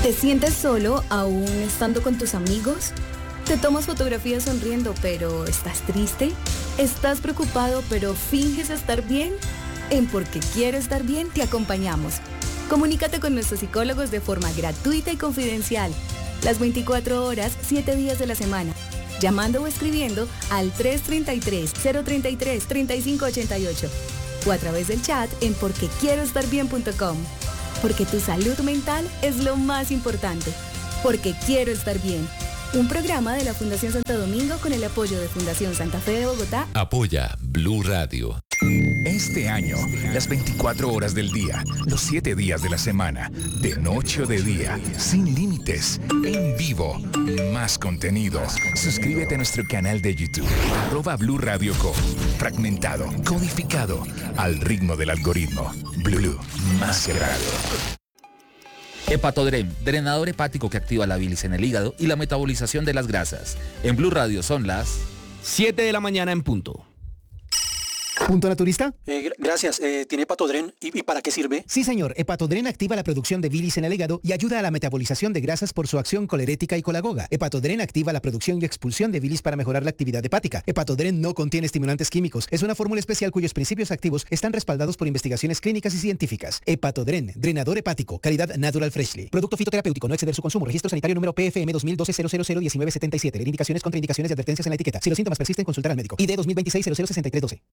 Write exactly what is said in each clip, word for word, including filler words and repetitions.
¿Te sientes solo aún estando con tus amigos? ¿Te tomas fotografías sonriendo pero estás triste? ¿Estás preocupado pero finges estar bien? En Porque Quiero Estar Bien te acompañamos. Comunícate con nuestros psicólogos de forma gratuita y confidencial. Las veinticuatro horas, siete días de la semana. Llamando o escribiendo al tres tres tres, cero tres tres, tres cinco ocho ocho o a través del chat en porque quiero estar bien punto com. Porque tu salud mental es lo más importante. Porque Quiero Estar Bien. Un programa de la Fundación Santo Domingo con el apoyo de Fundación Santa Fe de Bogotá. Apoya Blue Radio. Este año, las veinticuatro horas del día, los siete días de la semana, de noche o de día, sin límites, en vivo, más contenido. Suscríbete a nuestro canal de YouTube, arroba Blue Radio Co. Fragmentado, codificado, al ritmo del algoritmo. Blue, más que radio. Hepatodren, drenador hepático que activa la bilis en el hígado y la metabolización de las grasas. En Blue Radio son las siete de la mañana en punto. ¿Punto naturista? Eh, gracias. Eh, ¿Tiene Hepatodren? ¿Y, ¿Y para qué sirve? Sí, señor. Hepatodren activa la producción de bilis en el hígado y ayuda a la metabolización de grasas por su acción colerética y colagoga. Hepatodren activa la producción y expulsión de bilis para mejorar la actividad hepática. Hepatodren no contiene estimulantes químicos. Es una fórmula especial cuyos principios activos están respaldados por investigaciones clínicas y científicas. Hepatodren, drenador hepático, calidad Natural Freshly. Producto fitoterapéutico, no exceder su consumo. Registro sanitario número P F M dos mil doce cero cero cero diecinueve setenta y siete. Leer indicaciones, contraindicaciones y advertencias en la etiqueta. Si los síntomas persisten, consultar al médico. I D dos mil veintiséis cero cero sesenta y tres doce.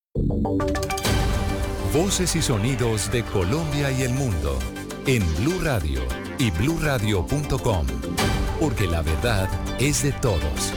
Voces y sonidos de Colombia y el mundo en Blue Radio y blue radio punto com, porque la verdad es de todos.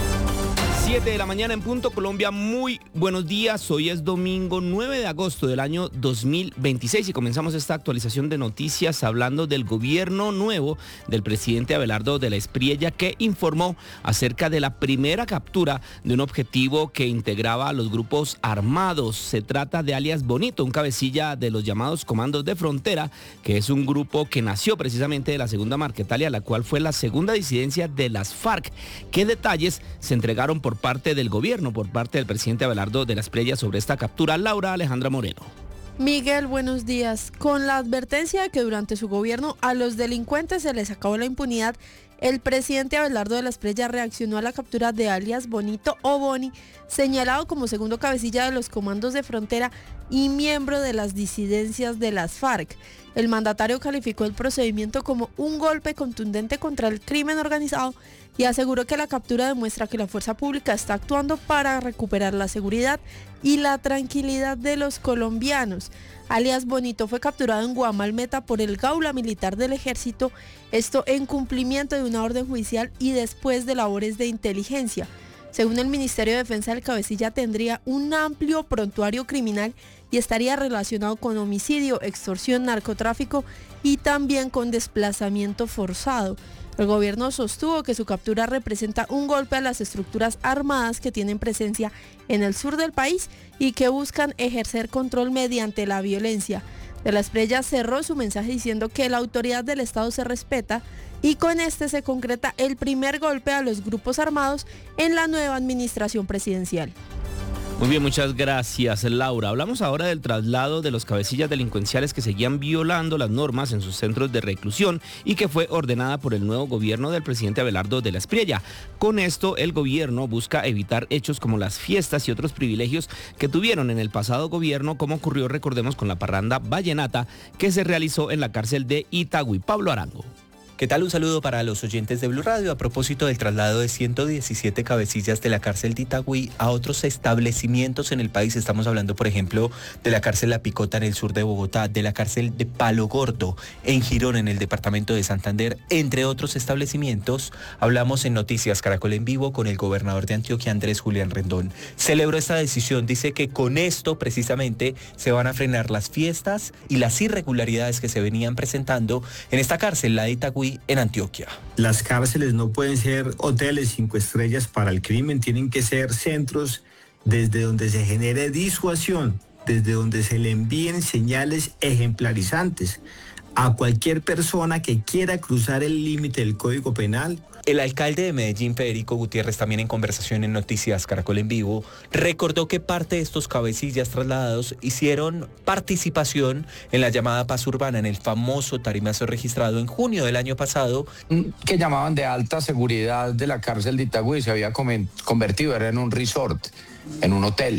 siete de la mañana en punto, Colombia, muy buenos días. Hoy es domingo nueve de agosto del año dos mil veintiséis y comenzamos esta actualización de noticias hablando del gobierno nuevo del presidente Abelardo de la Espriella, que informó acerca de la primera captura de un objetivo que integraba a los grupos armados. Se trata de alias Bonito, un cabecilla de los llamados Comandos de Frontera, que es un grupo que nació precisamente de la segunda Marquetalia, la cual fue la segunda disidencia de las FARC. ¿Qué detalles se entregaron por parte del gobierno, por parte del presidente Abelardo de la Espriella sobre esta captura? Laura Alejandra Moreno. Miguel, buenos días. Con la advertencia de que durante su gobierno a los delincuentes se les acabó la impunidad, el presidente Abelardo de la Espriella reaccionó a la captura de alias Bonito o Boni, señalado como segundo cabecilla de los Comandos de Frontera y miembro de las disidencias de las FARC. El mandatario calificó el procedimiento como un golpe contundente contra el crimen organizado y aseguró que la captura demuestra que la fuerza pública está actuando para recuperar la seguridad y la tranquilidad de los colombianos. Alias Bonito fue capturado en Guamalmeta por el Gaula Militar del Ejército, esto en cumplimiento de una orden judicial y después de labores de inteligencia. Según el Ministerio de Defensa, el cabecilla tendría un amplio prontuario criminal y estaría relacionado con homicidio, extorsión, narcotráfico y también con desplazamiento forzado. El gobierno sostuvo que su captura representa un golpe a las estructuras armadas que tienen presencia en el sur del país y que buscan ejercer control mediante la violencia. De la Espriella cerró su mensaje diciendo que la autoridad del Estado se respeta y con este se concreta el primer golpe a los grupos armados en la nueva administración presidencial. Muy bien, muchas gracias, Laura. Hablamos ahora del traslado de los cabecillas delincuenciales que seguían violando las normas en sus centros de reclusión y que fue ordenada por el nuevo gobierno del presidente Abelardo de la Espriella. Con esto, el gobierno busca evitar hechos como las fiestas y otros privilegios que tuvieron en el pasado gobierno, como ocurrió, recordemos, con la parranda vallenata que se realizó en la cárcel de Itagüí. Pablo Arango. ¿Qué tal? Un saludo para los oyentes de Blue Radio a propósito del traslado de ciento diecisiete cabecillas de la cárcel de Itagüí a otros establecimientos en el país. Estamos hablando, por ejemplo, de la cárcel La Picota en el sur de Bogotá, de la cárcel de Palo Gordo en Girón, en el departamento de Santander, entre otros establecimientos. Hablamos en Noticias Caracol en Vivo con el gobernador de Antioquia, Andrés Julián Rendón. Celebró esta decisión, dice que con esto precisamente se van a frenar las fiestas y las irregularidades que se venían presentando en esta cárcel, la de Itagüí, en Antioquia. Las cárceles no pueden ser hoteles cinco estrellas para el crimen, tienen que ser centros desde donde se genere disuasión, desde donde se le envíen señales ejemplarizantes a cualquier persona que quiera cruzar el límite del Código Penal El alcalde de Medellín, Federico Gutiérrez, también en conversación en Noticias Caracol en Vivo, recordó que parte de estos cabecillas trasladados hicieron participación en la llamada paz urbana, en el famoso tarimazo registrado en junio del año pasado. Que llamaban de alta seguridad de la cárcel de Itagüí, se había convertido, era en un resort, en un hotel.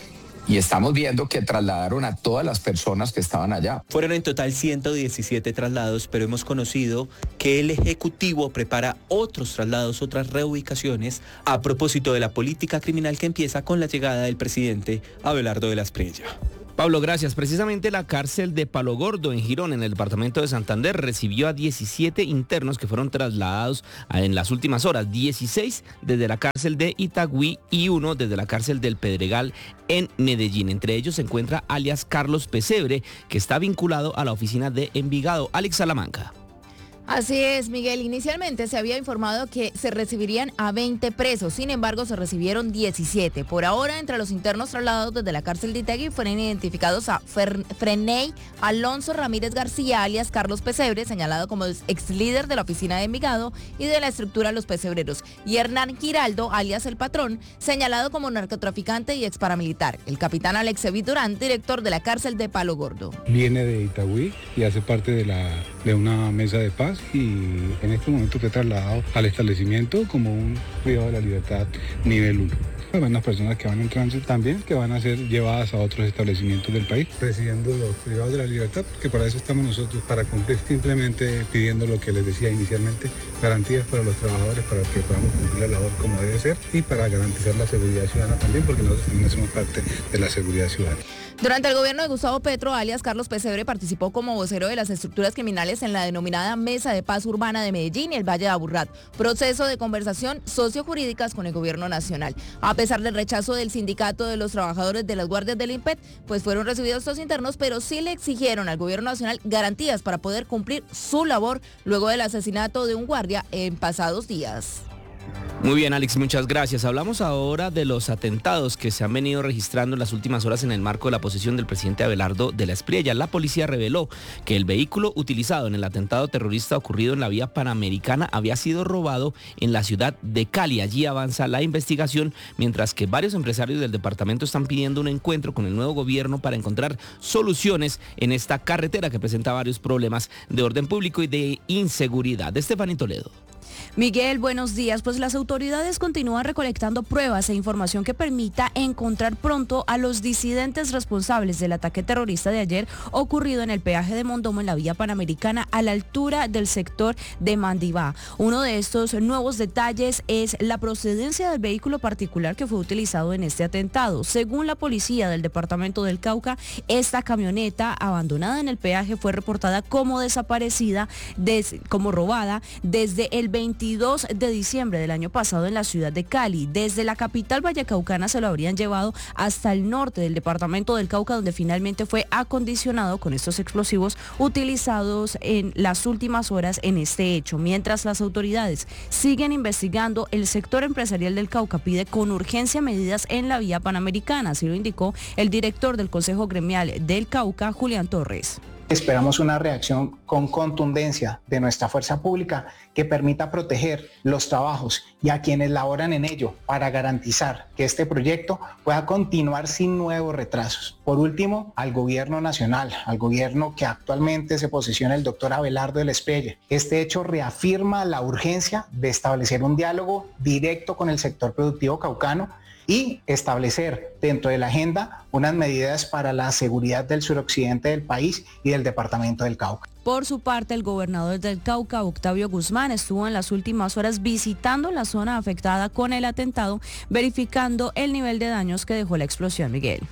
Y estamos viendo que trasladaron a todas las personas que estaban allá. Fueron en total ciento diecisiete traslados, pero hemos conocido que el Ejecutivo prepara otros traslados, otras reubicaciones, a propósito de la política criminal que empieza con la llegada del presidente Abelardo de la Espriella. Pablo, gracias. Precisamente la cárcel de Palo Gordo en Girón, en el departamento de Santander, recibió a diecisiete internos que fueron trasladados en las últimas horas, dieciséis desde la cárcel de Itagüí y uno desde la cárcel del Pedregal en Medellín. Entre ellos se encuentra alias Carlos Pesebre, que está vinculado a la oficina de Envigado. Alex Salamanca. Así es, Miguel. Inicialmente se había informado que se recibirían a veinte presos, sin embargo se recibieron diecisiete. Por ahora, entre los internos trasladados desde la cárcel de Itagüí fueron identificados a Fer- Freney Alonso Ramírez García, alias Carlos Pesebre, señalado como ex líder de la oficina de Envigado y de la estructura Los Pesebreros, y Hernán Giraldo, alias El Patrón, señalado como narcotraficante y ex paramilitar. El capitán Alex Evit Durán, director de la cárcel de Palo Gordo. Viene de Itagüí y hace parte de, la, de una mesa de paz, y en este momento fue trasladado al establecimiento como un privado de la libertad nivel uno. Hay unas personas que van en tránsito también, que van a ser llevadas a otros establecimientos del país, presidiendo los privados de la libertad, porque para eso estamos nosotros, para cumplir, simplemente pidiendo lo que les decía inicialmente, garantías para los trabajadores, para que podamos cumplir la labor como debe ser, y para garantizar la seguridad ciudadana también, porque nosotros también somos parte de la seguridad ciudadana. Durante el gobierno de Gustavo Petro, alias Carlos Pesebre, participó como vocero de las estructuras criminales en la denominada Mesa de Paz Urbana de Medellín y el Valle de Aburrá, proceso de conversación sociojurídicas con el gobierno nacional. A pesar del rechazo del sindicato de los trabajadores de las guardias del IMPET, pues fueron recibidos estos internos, pero sí le exigieron al gobierno nacional garantías para poder cumplir su labor luego del asesinato de un guardia en pasados días. Muy bien, Alex, muchas gracias. Hablamos ahora de los atentados que se han venido registrando en las últimas horas en el marco de la posesión del presidente Abelardo de la Espriella. La policía reveló que el vehículo utilizado en el atentado terrorista ocurrido en la vía Panamericana había sido robado en la ciudad de Cali. Allí avanza la investigación, mientras que varios empresarios del departamento están pidiendo un encuentro con el nuevo gobierno para encontrar soluciones en esta carretera que presenta varios problemas de orden público y de inseguridad. Estefanía Toledo. Miguel, buenos días. Pues las autoridades continúan recolectando pruebas e información que permita encontrar pronto a los disidentes responsables del ataque terrorista de ayer ocurrido en el peaje de Mondomo en la vía Panamericana a la altura del sector de Mandibá. Uno de estos nuevos detalles es la procedencia del vehículo particular que fue utilizado en este atentado. Según la policía del departamento del Cauca, esta camioneta abandonada en el peaje fue reportada como desaparecida, des, como robada desde el veintidós de diciembre del año pasado en la ciudad de Cali. Desde la capital vallecaucana se lo habrían llevado hasta el norte del departamento del Cauca, donde finalmente fue acondicionado con estos explosivos utilizados en las últimas horas en este hecho. Mientras las autoridades siguen investigando, el sector empresarial del Cauca pide con urgencia medidas en la vía Panamericana, así lo indicó el director del Consejo Gremial del Cauca, Julián Torres. Esperamos una reacción con contundencia de nuestra fuerza pública que permita proteger los trabajos y a quienes laboran en ello para garantizar que este proyecto pueda continuar sin nuevos retrasos. Por último, al gobierno nacional, al gobierno que actualmente se posiciona el doctor Abelardo de la Espriella. Este hecho reafirma la urgencia de establecer un diálogo directo con el sector productivo caucano y establecer dentro de la agenda unas medidas para la seguridad del suroccidente del país y del departamento del Cauca. Por su parte, el gobernador del Cauca, Octavio Guzmán, estuvo en las últimas horas visitando la zona afectada con el atentado, verificando el nivel de daños que dejó la explosión, Miguel.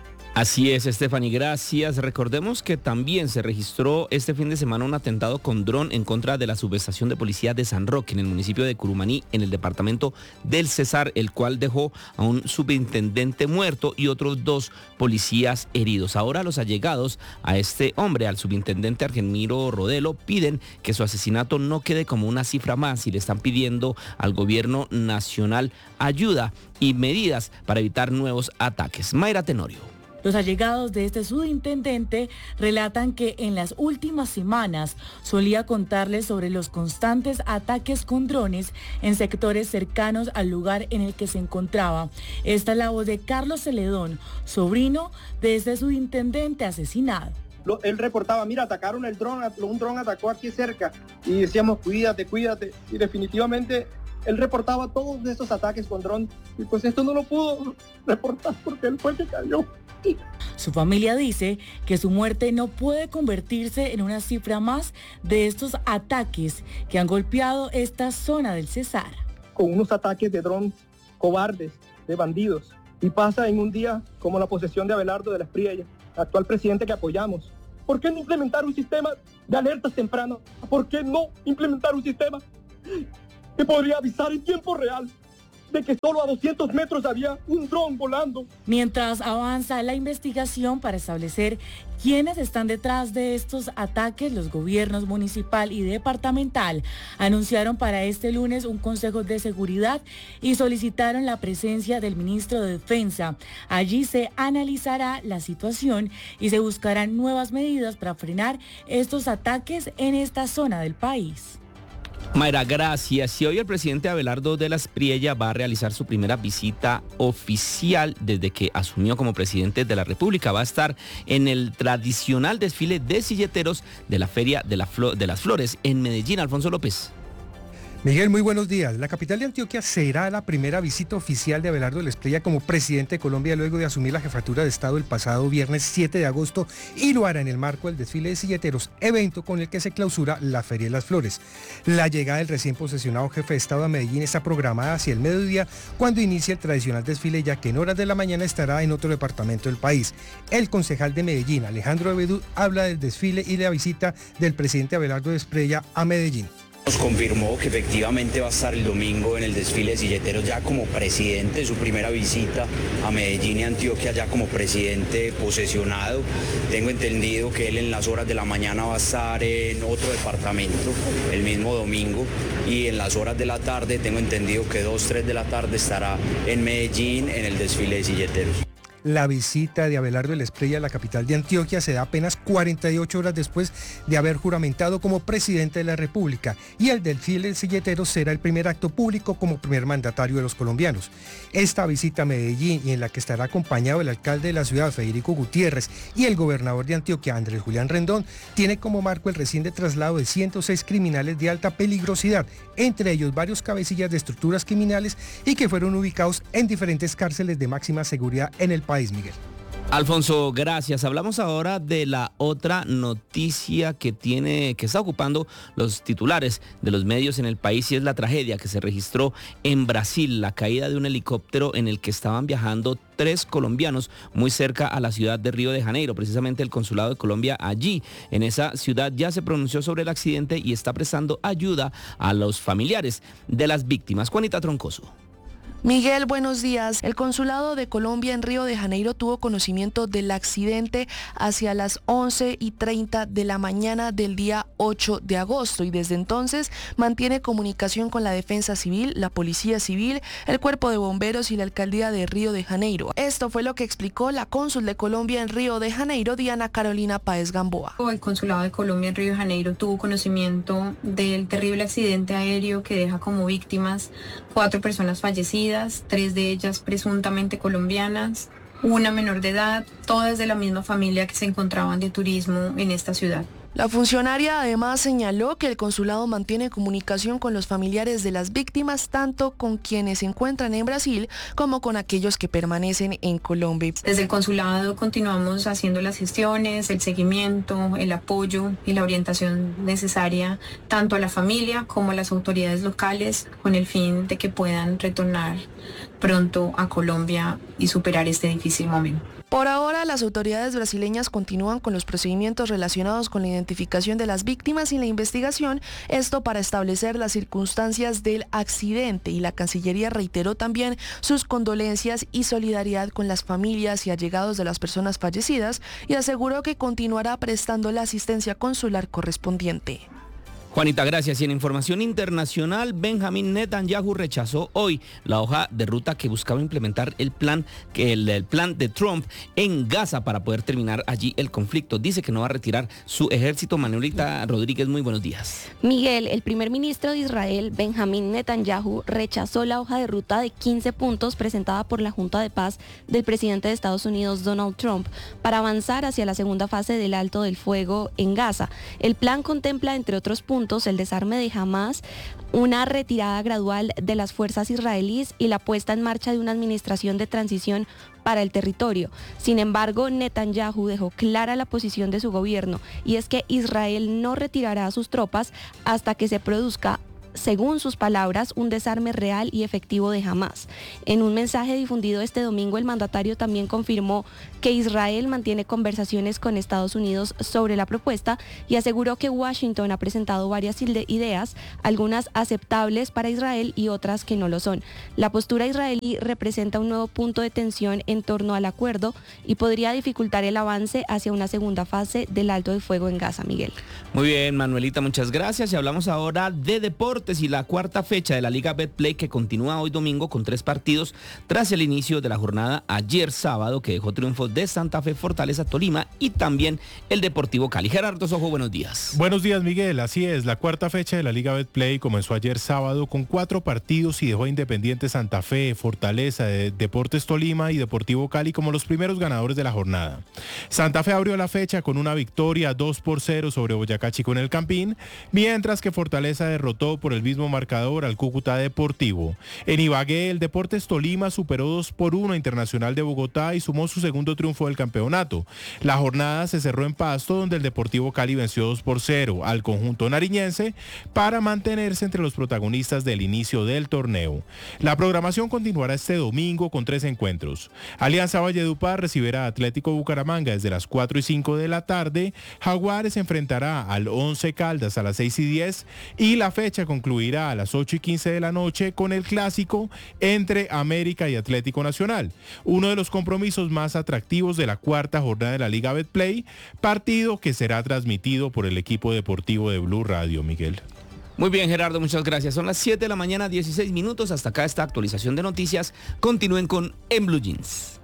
Así es, Stephanie, gracias. Recordemos que también se registró este fin de semana un atentado con dron en contra de la subestación de policía de San Roque, en el municipio de Curumaní, en el departamento del Cesar, el cual dejó a un subintendente muerto y otros dos policías heridos. Ahora los allegados a este hombre, al subintendente Argemiro Rodelo, piden que su asesinato no quede como una cifra más y le están pidiendo al gobierno nacional ayuda y medidas para evitar nuevos ataques. Mayra Tenorio. Los allegados de este subintendente relatan que en las últimas semanas solía contarles sobre los constantes ataques con drones en sectores cercanos al lugar en el que se encontraba. Esta es la voz de Carlos Celedón, sobrino de este subintendente asesinado. Él reportaba, mira, atacaron el dron, un dron atacó aquí cerca, y decíamos, cuídate, cuídate, y definitivamente él reportaba todos esos ataques con dron, y pues esto no lo pudo reportar porque él fue el que cayó. Su familia dice que su muerte no puede convertirse en una cifra más de estos ataques que han golpeado esta zona del Cesar. Con unos ataques de dron cobardes, de bandidos, y pasa en un día como la posesión de Abelardo de la Espriella, actual presidente que apoyamos. ¿Por qué no implementar un sistema de alertas tempranas? ¿Por qué no implementar un sistema que podría avisar en tiempo real de que solo a doscientos metros había un dron volando? Mientras avanza la investigación para establecer quiénes están detrás de estos ataques, los gobiernos municipal y departamental anunciaron para este lunes un consejo de seguridad y solicitaron la presencia del ministro de Defensa. Allí se analizará la situación y se buscarán nuevas medidas para frenar estos ataques en esta zona del país. Mayra, gracias. Y hoy el presidente Abelardo de la Espriella va a realizar su primera visita oficial desde que asumió como presidente de la República. Va a estar en el tradicional desfile de silleteros de la Feria de, la Flo- de las Flores en Medellín. Alfonso López. Miguel, muy buenos días. La capital de Antioquia será la primera visita oficial de Abelardo de la Espriella como presidente de Colombia luego de asumir la jefatura de Estado el pasado viernes siete de agosto y lo hará en el marco del desfile de silleteros, evento con el que se clausura la Feria de las Flores. La llegada del recién posesionado jefe de Estado a Medellín está programada hacia el mediodía cuando inicie el tradicional desfile, ya que en horas de la mañana estará en otro departamento del país. El concejal de Medellín, Alejandro Abedú, habla del desfile y de la visita del presidente Abelardo de la Espriella a Medellín. Nos confirmó que efectivamente va a estar el domingo en el desfile de silleteros ya como presidente, su primera visita a Medellín y Antioquia ya como presidente posesionado. Tengo entendido que él en las horas de la mañana va a estar en otro departamento el mismo domingo y en las horas de la tarde tengo entendido que dos, tres de la tarde estará en Medellín en el desfile de silleteros. La visita de Abelardo de la Espriella a la capital de Antioquia se da apenas cuarenta y ocho horas después de haber juramentado como presidente de la República, y el desfile de silleteros será el primer acto público como primer mandatario de los colombianos. Esta visita a Medellín, y en la que estará acompañado el alcalde de la ciudad, Federico Gutiérrez, y el gobernador de Antioquia, Andrés Julián Rendón, tiene como marco el reciente traslado de ciento seis criminales de alta peligrosidad, entre ellos varios cabecillas de estructuras criminales y que fueron ubicados en diferentes cárceles de máxima seguridad en el país, Miguel. Alfonso, gracias. Hablamos ahora de la otra noticia que tiene, que está ocupando los titulares de los medios en el país, y es la tragedia que se registró en Brasil, la caída de un helicóptero en el que estaban viajando tres colombianos muy cerca a la ciudad de Río de Janeiro. Precisamente el consulado de Colombia allí, en esa ciudad, ya se pronunció sobre el accidente y está prestando ayuda a los familiares de las víctimas. Juanita Troncoso. Miguel, buenos días. El Consulado de Colombia en Río de Janeiro tuvo conocimiento del accidente hacia las once y treinta de la mañana del día ocho de agosto y desde entonces mantiene comunicación con la Defensa Civil, la Policía Civil, el Cuerpo de Bomberos y la Alcaldía de Río de Janeiro. Esto fue lo que explicó la cónsul de Colombia en Río de Janeiro, Diana Carolina Páez Gamboa. El Consulado de Colombia en Río de Janeiro tuvo conocimiento del terrible accidente aéreo que deja como víctimas cuatro personas fallecidas, tres de ellas presuntamente colombianas, una menor de edad, todas de la misma familia que se encontraban de turismo en esta ciudad. La funcionaria además señaló que el consulado mantiene comunicación con los familiares de las víctimas, tanto con quienes se encuentran en Brasil como con aquellos que permanecen en Colombia. Desde el consulado continuamos haciendo las gestiones, el seguimiento, el apoyo y la orientación necesaria tanto a la familia como a las autoridades locales con el fin de que puedan retornar pronto a Colombia y superar este difícil momento. Por ahora, las autoridades brasileñas continúan con los procedimientos relacionados con la identificación de las víctimas y la investigación, esto para establecer las circunstancias del accidente, y la Cancillería reiteró también sus condolencias y solidaridad con las familias y allegados de las personas fallecidas y aseguró que continuará prestando la asistencia consular correspondiente. Juanita, gracias. Y en información internacional, Benjamín Netanyahu rechazó hoy la hoja de ruta que buscaba implementar el plan, que el, el plan de Trump en Gaza para poder terminar allí el conflicto. Dice que no va a retirar su ejército. Manuelita Rodríguez, muy buenos días. Miguel, el primer ministro de Israel, Benjamín Netanyahu, rechazó la hoja de ruta de quince puntos presentada por la Junta de Paz del presidente de Estados Unidos, Donald Trump, para avanzar hacia la segunda fase del alto del fuego en Gaza. El plan contempla, entre otros puntos, el desarme de Hamas, una retirada gradual de las fuerzas israelíes y la puesta en marcha de una administración de transición para el territorio. Sin embargo, Netanyahu dejó clara la posición de su gobierno, y es que Israel no retirará a sus tropas hasta que se produzca, según sus palabras, un desarme real y efectivo de Hamas. En un mensaje difundido este domingo, el mandatario también confirmó que Israel mantiene conversaciones con Estados Unidos sobre la propuesta y aseguró que Washington ha presentado varias ideas, algunas aceptables para Israel y otras que no lo son. La postura israelí representa un nuevo punto de tensión en torno al acuerdo y podría dificultar el avance hacia una segunda fase del alto del fuego en Gaza, Miguel. Muy bien, Manuelita, muchas gracias. Y hablamos ahora de deportes y la cuarta fecha de la Liga Betplay, que continúa hoy domingo con tres partidos tras el inicio de la jornada ayer sábado, que dejó triunfos de Santa Fe, Fortaleza, Tolima y también el Deportivo Cali. Gerardo Sojo, buenos días. Buenos días, Miguel. Así es, la cuarta fecha de la Liga Betplay comenzó ayer sábado con cuatro partidos y dejó a Independiente Santa Fe, Fortaleza, Deportes Tolima y Deportivo Cali como los primeros ganadores de la jornada. Santa Fe abrió la fecha con una victoria dos por cero sobre Boyacá Chico en el Campín, mientras que Fortaleza derrotó por el mismo marcador al Cúcuta Deportivo. En Ibagué, el Deportes Tolima superó dos por uno a Internacional de Bogotá y sumó su segundo triunfo del campeonato. La jornada se cerró en Pasto, donde el Deportivo Cali venció dos por cero al conjunto nariñense para mantenerse entre los protagonistas del inicio del torneo. La programación continuará este domingo con tres encuentros. Alianza Valledupar recibirá a Atlético Bucaramanga desde las cuatro y cinco de la tarde, Jaguares enfrentará al Once Caldas a las seis y diez y la fecha concluirá a las ocho y quince de la noche con el clásico entre América y Atlético Nacional, uno de los compromisos más atractivos de la cuarta jornada de la Liga Betplay, partido que será transmitido por el equipo deportivo de Blue Radio, Miguel. Muy bien, Gerardo, muchas gracias. Son las siete de la mañana, dieciséis minutos. Hasta acá esta actualización de noticias. Continúen con En Blue Jeans.